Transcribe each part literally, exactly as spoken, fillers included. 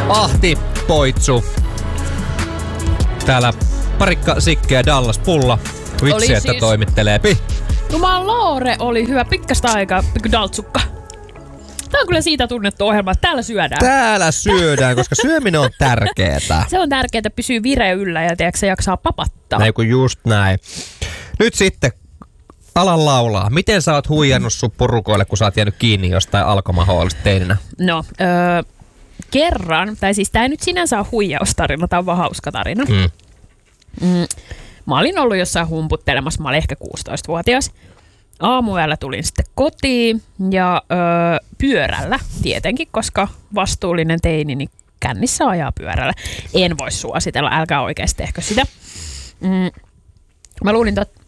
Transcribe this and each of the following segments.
Ahti, Poitsu. Täällä Parikka, Sikke ja Dallas Pulla. Vitsi, että siis toimittelee. Pi. Jumalan Loore oli hyvä pikkasta aikaa, pikku daltsukka. Tää on kyllä siitä tunnettu ohjelma, että täällä syödään. Täällä syödään, koska syöminen on tärkeetä. Se on tärkeää, että pysyy vire yllä ja tiedätkö, se jaksaa papattaa. Näin kun just näin. Nyt sitten ala laulaa. Miten sä oot huijannut sun porukoille, kun sä oot jäänyt kiinni jostain alkomahoolista teininä? No, öö, kerran, tai siis tää ei nyt sinänsä ole huijaustarina, tää on vaan hauska tarina. Mm. Mm, mä olin ollut jossain humputtelemassa, mä olin ehkä kuusitoistavuotias. Aamuyöllä tulin sitten kotiin ja öö, pyörällä tietenkin, koska vastuullinen teini niin kännissä ajaa pyörällä. En voi suositella, älkää oikeasti tehkö sitä. Mm, mä luulin, että...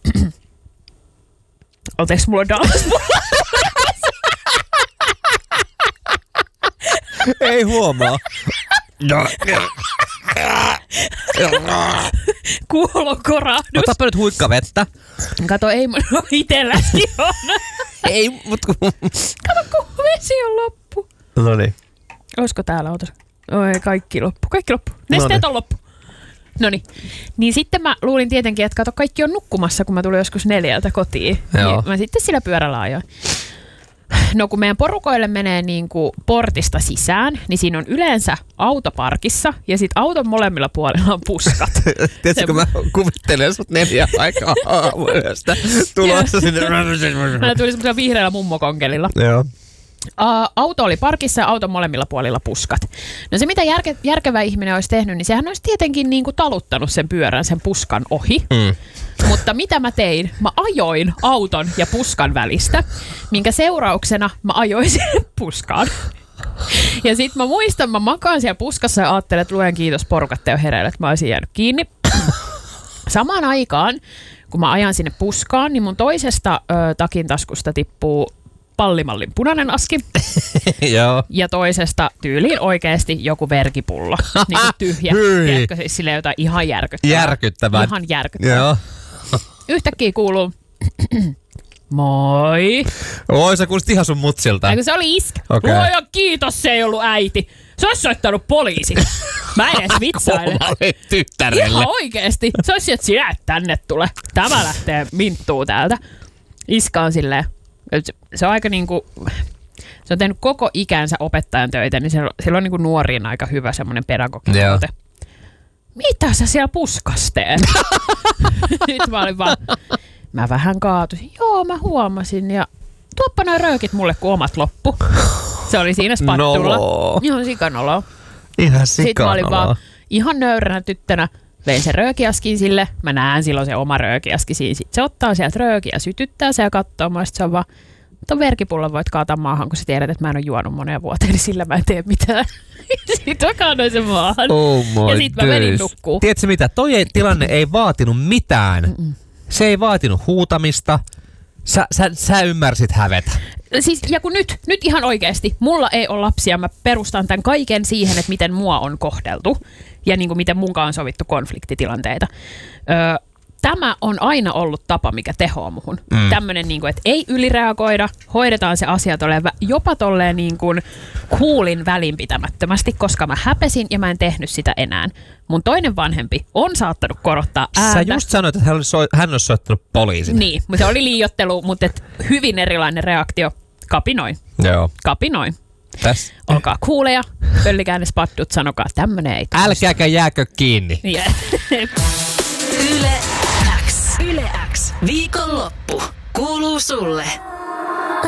Oteeks mulla Dallas? Ei huomaa. Kuulokorahdus. Otapa nyt huikkavettä. Kato, ei mun itelläkin on. Ei, mut kun... Kato, kun vesi on loppu. Noniin. Olisiko täällä autossa? Oi, kaikki loppu. Kaikki loppu. Nesteet on loppu. Noniin. Niin sitten mä luulin tietenkin, että kato, kaikki on nukkumassa, kun mä tulin joskus neljältä kotiin. Joo. Niin mä sitten sillä pyörällä ajoin. No kun meidän porukoille menee niin kuin portista sisään, niin siinä on yleensä autoparkissa ja sitten auton molemmilla puolilla on puskat. Tiedätkö, kun mä kuvittelen sut neljä aikaa aamuyöstä tulossa sinne. Mä tulin semmoisella vihreällä mummokonkelilla. Joo. Uh, auto oli parkissa ja auton molemmilla puolilla puskat. No se, mitä järke, järkevä ihminen olisi tehnyt, niin sehän olisi tietenkin niin kuin taluttanut sen pyörän sen puskan ohi. Mm. Mutta mitä mä tein? Mä ajoin auton ja puskan välistä, minkä seurauksena mä ajoin sen puskaan. Ja sit mä muistan, mä makaan siellä puskassa ja ajattelen, että luen kiitos porukat teo hereille, että mä olisin jäänyt kiinni. Samaan aikaan, kun mä ajan sinne puskaan, niin mun toisesta ö, takin taskusta tippuu pallimallin punainen aski. Joo. Ja toisesta tyyliin oikeesti joku verkipullo. Niin kuin tyhjä. Tiedätkö, siis silleen jotain ihan järkyttävää. Järkyttävää. Ihan järkyttävää. Joo. Yhtäkkiä kuuluu moi. Oi, sä kuulosti ihan sun mutsilta. Eikö se oli iskä? Okay. Luoja kiitos, se ei ollut äiti. Se olisi soittanut poliisi. Mä en edes vitsaile. Omalle tyttärelle. Ihan oikeesti. Se olisi, että sinä et tänne tule. Tämä lähtee minttuu täältä. Iska on silleen. Se on aika niinku... Se on tehnyt koko ikänsä opettajan töitä, niin sillä on niinku nuoriin aika hyvä semmoinen pedagogisuute. Mitä sä siellä puskas teet? Nyt mä olin vaan... Mä vähän kaatusin. Joo, mä huomasin. Ja tuoppa noi röökit mulle, kun omat loppu. Se oli siinä spattulla. Nolo. Ihan sikanoloa. Ihan Sitten mä olin vaan ihan nöyränä tyttönä. Vein sen röökiaskin sille. Mä näen silloin se oma röökiaski siinä. Sitten se ottaa sieltä röökiä ja sytyttää se ja katsoo. Mä se on vaan, ton verkipullon voit kaataa maahan, kun sä tiedät, että mä en ole juonut monen vuoteen, niin sillä mä en tee mitään. Sitten mä kaadoin sen maahan. Oh my ja sitten mä menin nukkuu. Tiedätkö mitä? Toi tilanne ei vaatinut mitään. Mm-mm. Se ei vaatinut huutamista. Sä, sä, sä ymmärsit hävetä. Siis, ja kun nyt, nyt ihan oikeasti, mulla ei ole lapsia, mä perustan tämän kaiken siihen, että miten mua on kohdeltu ja niin kuin miten munkaan on sovittu konfliktitilanteita. Öö, tämä on aina ollut tapa, mikä tehoaa muhun. Mm. Tämmönen, niin kuin, että ei ylireagoida, hoidetaan se asia tolleen, jopa tolleen niin kuin kuulin välinpitämättömästi, koska mä häpesin ja mä en tehnyt sitä enää. Mun toinen vanhempi on saattanut korottaa ääntä. Sä just sanoit, että hän olisi, so- hän olisi soittanut poliisin. Niin, mutta se oli liioittelu, mutta et hyvin erilainen reaktio. Kapinoin. Joo. Kapinoin. Täs. Olkaa kuuleja, pöllikään ne spattut, sanokaa tämmönen ei taas. Älkääkä jääkö kiinni. Yeah. Yle X. Yle X. Viikonloppu kuuluu sulle.